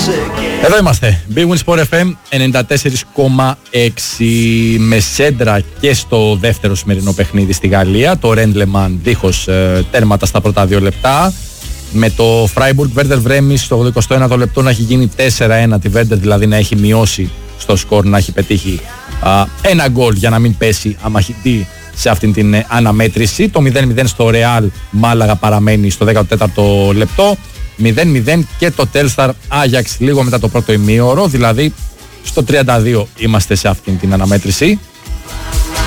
Εδώ είμαστε, Big Win Sport FM 94,6 με σέντρα και στο δεύτερο σημερινό παιχνίδι στη Γαλλία. Το Ρέντλεμαν δίχως τέρματα στα πρώτα 2 λεπτά. Με το Freiburg Werder Bremen στο 21ο λεπτό να έχει γίνει 4-1, τη Werder δηλαδή να έχει μειώσει στο σκορ, να έχει πετύχει ένα γκολ για να μην πέσει αμαχητή σε αυτήν την αναμέτρηση. Το 0-0 στο Real Μάλαγα παραμένει στο 14ο λεπτό. 0-0 και το Telstar Ajax λίγο μετά το πρώτο ημίωρο, δηλαδή στο 32 είμαστε σε αυτήν την αναμέτρηση.